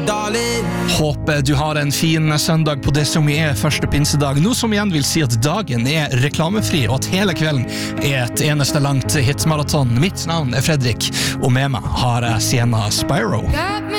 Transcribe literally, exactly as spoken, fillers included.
Håper du har en fin søndag på det som er første pinsedag, noe som igjen vil si at dagen er reklamefri, og at hele kvelden er et eneste langt hitmaraton. Mitt navn er Fredrik, og med meg har jeg Sienna Spyro.